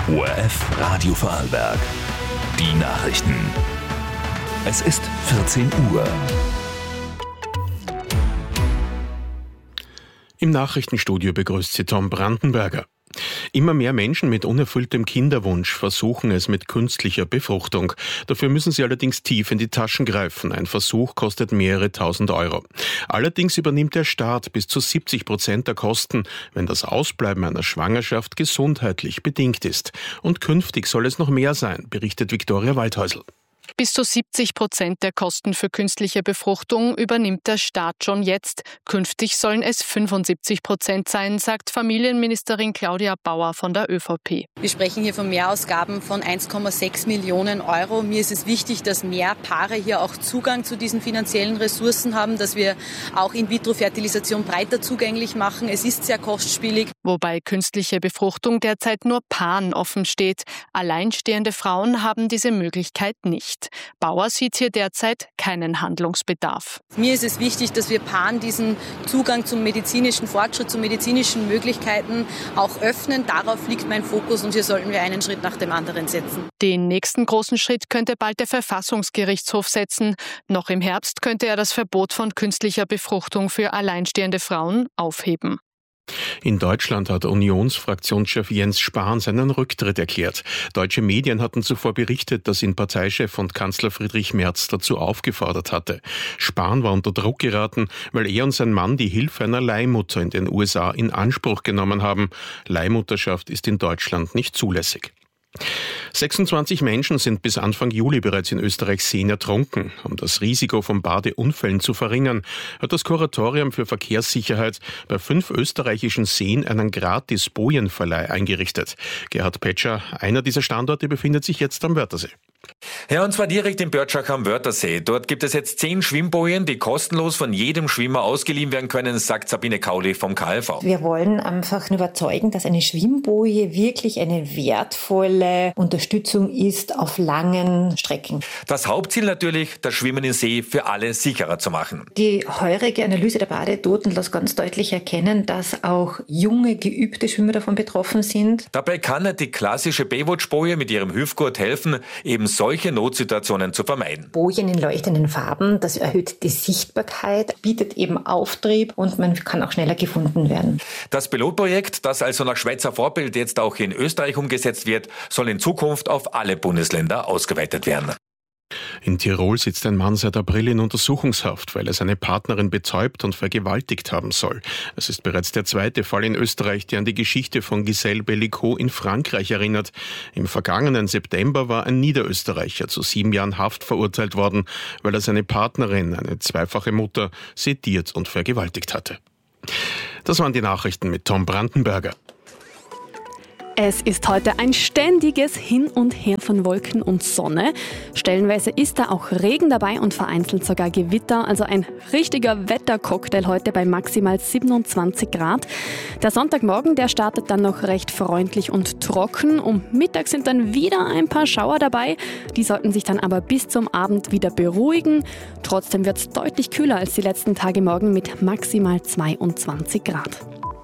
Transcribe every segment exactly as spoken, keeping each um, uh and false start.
O R F Radio Vorarlberg. Die Nachrichten. Es ist vierzehn Uhr. Im Nachrichtenstudio begrüßt Sie Tom Brandenberger. Immer mehr Menschen mit unerfülltem Kinderwunsch versuchen es mit künstlicher Befruchtung. Dafür müssen sie allerdings tief in die Taschen greifen. Ein Versuch kostet mehrere tausend Euro. Allerdings übernimmt der Staat bis zu siebzig Prozent der Kosten, wenn das Ausbleiben einer Schwangerschaft gesundheitlich bedingt ist. Und künftig soll es noch mehr sein, berichtet Viktoria Waldhäusl. Bis zu siebzig Prozent der Kosten für künstliche Befruchtung übernimmt der Staat schon jetzt. Künftig sollen es fünfundsiebzig Prozent sein, sagt Familienministerin Claudia Bauer von der ÖVP. Wir sprechen hier von Mehrausgaben von eins Komma sechs Millionen Euro. Mir ist es wichtig, dass mehr Paare hier auch Zugang zu diesen finanziellen Ressourcen haben, dass wir auch In-vitro-Fertilisation breiter zugänglich machen. Es ist sehr kostspielig. Wobei künstliche Befruchtung derzeit nur Paaren offen steht. Alleinstehende Frauen haben diese Möglichkeit nicht. Bauer sieht hier derzeit keinen Handlungsbedarf. Mir ist es wichtig, dass wir Paaren diesen Zugang zum medizinischen Fortschritt, zu medizinischen Möglichkeiten auch öffnen. Darauf liegt mein Fokus und hier sollten wir einen Schritt nach dem anderen setzen. Den nächsten großen Schritt könnte bald der Verfassungsgerichtshof setzen. Noch im Herbst könnte er das Verbot von künstlicher Befruchtung für alleinstehende Frauen aufheben. In Deutschland hat Unionsfraktionschef Jens Spahn seinen Rücktritt erklärt. Deutsche Medien hatten zuvor berichtet, dass ihn Parteichef und Kanzler Friedrich Merz dazu aufgefordert hatte. Spahn war unter Druck geraten, weil er und sein Mann die Hilfe einer Leihmutter in den U S A in Anspruch genommen haben. Leihmutterschaft ist in Deutschland nicht zulässig. sechsundzwanzig Menschen sind bis Anfang Juli bereits in Österreichs Seen ertrunken. Um das Risiko von Badeunfällen zu verringern, hat das Kuratorium für Verkehrssicherheit bei fünf österreichischen Seen einen Gratis-Bojenverleih eingerichtet. Gerhard Petscher, einer dieser Standorte, befindet sich jetzt am Wörthersee. Ja, und zwar direkt in Börtschach am Wörthersee. Dort gibt es jetzt zehn Schwimmbojen, die kostenlos von jedem Schwimmer ausgeliehen werden können, sagt Sabine Kauli vom K L V. Wir wollen einfach überzeugen, dass eine Schwimmboje wirklich eine wertvolle Unterstützung ist auf langen Strecken. Das Hauptziel natürlich, das Schwimmen im See für alle sicherer zu machen. Die heurige Analyse der Badetoten lässt ganz deutlich erkennen, dass auch junge, geübte Schwimmer davon betroffen sind. Dabei kann die klassische Baywatch-Boje mit ihrem Hüftgurt helfen, eben solche Notsituationen zu vermeiden. Bojen in leuchtenden Farben, das erhöht die Sichtbarkeit, bietet eben Auftrieb und man kann auch schneller gefunden werden. Das Pilotprojekt, das also nach Schweizer Vorbild jetzt auch in Österreich umgesetzt wird, soll in Zukunft auf alle Bundesländer ausgeweitet werden. In Tirol sitzt ein Mann seit April in Untersuchungshaft, weil er seine Partnerin betäubt und vergewaltigt haben soll. Es ist bereits der zweite Fall in Österreich, der an die Geschichte von Gisèle Bellico in Frankreich erinnert. Im vergangenen September war ein Niederösterreicher zu sieben Jahren Haft verurteilt worden, weil er seine Partnerin, eine zweifache Mutter, sediert und vergewaltigt hatte. Das waren die Nachrichten mit Tom Brandenberger. Es ist heute ein ständiges Hin und Her von Wolken und Sonne. Stellenweise ist da auch Regen dabei und vereinzelt sogar Gewitter. Also ein richtiger Wettercocktail heute bei maximal siebenundzwanzig Grad. Der Sonntagmorgen, der startet dann noch recht freundlich und trocken. Um Mittag sind dann wieder ein paar Schauer dabei. Die sollten sich dann aber bis zum Abend wieder beruhigen. Trotzdem wird es deutlich kühler als die letzten Tage morgen mit maximal zweiundzwanzig Grad.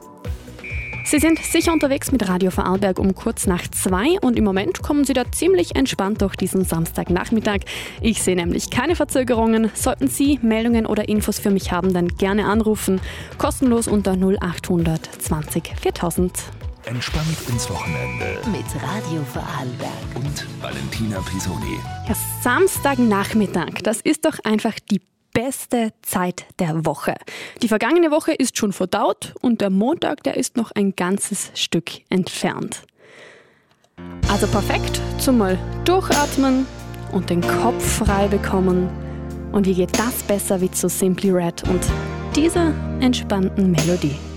Sie sind sicher unterwegs mit Radio Vorarlberg um kurz nach zwei und im Moment kommen Sie da ziemlich entspannt durch diesen Samstagnachmittag. Ich sehe nämlich keine Verzögerungen. Sollten Sie Meldungen oder Infos für mich haben, dann gerne anrufen. Kostenlos unter null acht hundert zwanzig viertausend. Entspannt ins Wochenende mit Radio Vorarlberg und Valentina Pisoni. Ja, Samstagnachmittag, das ist doch einfach die beste Zeit der Woche. Die vergangene Woche ist schon verdaut und der Montag, der ist noch ein ganzes Stück entfernt. Also perfekt zum mal durchatmen und den Kopf frei bekommen. Und wie geht das besser wie zu Simply Red und dieser entspannten Melodie?